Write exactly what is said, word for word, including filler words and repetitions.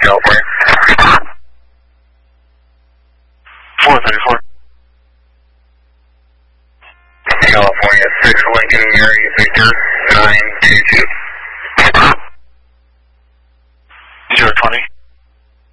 California. four thirty-four. California, six Lincoln, Gary, Victor.